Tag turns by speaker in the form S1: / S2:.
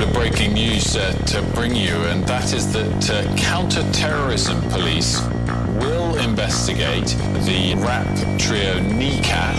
S1: bit of breaking news to bring you, and that is that counter-terrorism police will investigate the rap trio Kneecap